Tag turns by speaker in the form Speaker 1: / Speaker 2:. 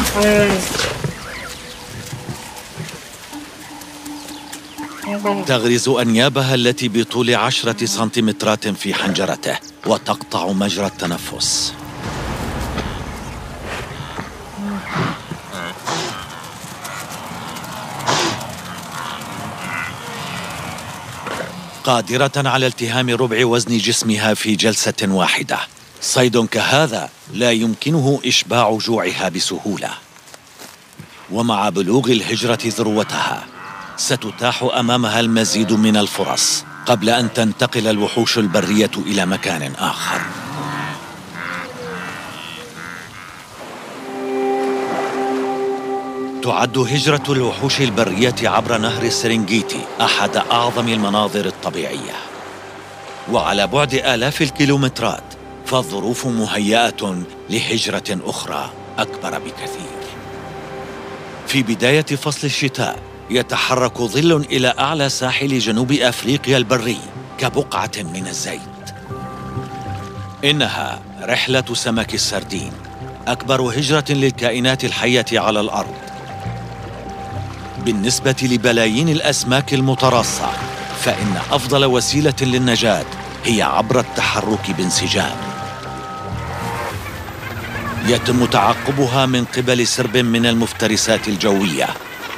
Speaker 1: تغرز أنيابها التي بطول 10 سنتيمترات في حنجرته وتقطع مجرى التنفس. قادرة على التهام ربع وزن جسمها في جلسة واحدة. صيد كهذا لا يمكنه إشباع جوعها بسهولة. ومع بلوغ الهجرة ذروتها ستتاح أمامها المزيد من الفرص قبل أن تنتقل الوحوش البرية إلى مكان آخر. تعد هجرة الوحوش البرية عبر نهر السرنجيتي أحد أعظم المناظر الطبيعية، وعلى بعد آلاف الكيلومترات فالظروف مهيئة لهجرة أخرى أكبر بكثير. في بداية فصل الشتاء يتحرك ظل إلى أعلى ساحل جنوب أفريقيا البري كبقعة من الزيت. إنها رحلة سمك السردين، أكبر هجرة للكائنات الحية على الأرض. بالنسبة لبلايين الأسماك المتراصة، فإن أفضل وسيلة للنجاة هي عبر التحرك بانسجام. يتم تعقبها من قبل سرب من المفترسات الجوية